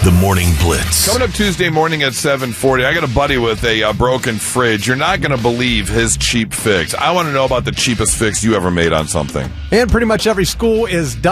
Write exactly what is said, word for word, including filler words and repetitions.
The Morning Blitz. Coming up Tuesday morning at seven forty, I got a buddy with a uh, broken fridge. You're not going to believe his cheap fix. I want to know about the cheapest fix you ever made on something. And pretty much every school is done.